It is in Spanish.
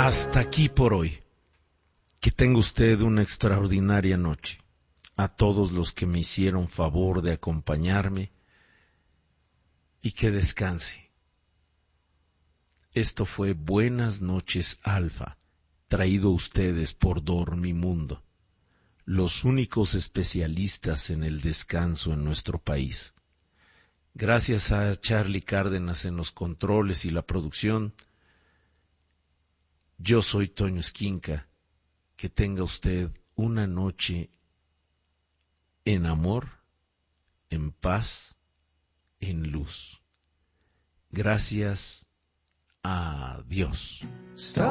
Hasta aquí por hoy. Que tenga usted una extraordinaria noche. A todos los que me hicieron favor de acompañarme, y que descanse. Esto fue Buenas noches, Alfa, traído a ustedes por Dormimundo, los únicos especialistas en el descanso en nuestro país. Gracias a Charlie Cárdenas en los controles y la producción. Yo soy Toño Esquinca. Que tenga usted una noche en amor, en paz, en luz. Gracias a Dios.